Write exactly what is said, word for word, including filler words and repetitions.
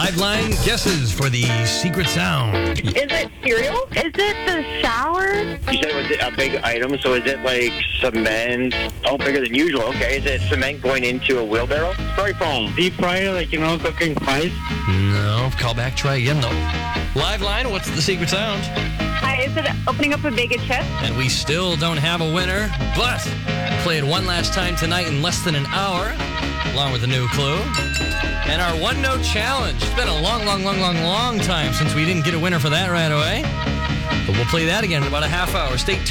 Live line guesses for the secret sound. Is it cereal? Is it the shower? You said it was a big item, so is it like cement? Oh, bigger than usual. Okay, is it cement going into a wheelbarrow? Spray foam. Deep fryer, like, you know, cooking fries. No, call back, try again, though. Live line, what's the secret sound? Hi, is it opening up a bag of chips? And we still don't have a winner, but play it one last time tonight in less than an hour, along with a new clue. And our one-note challenge. It's been a long, long, long, long, long time since we didn't get a winner for that right away. But we'll play that again in about a half hour. Stay tuned.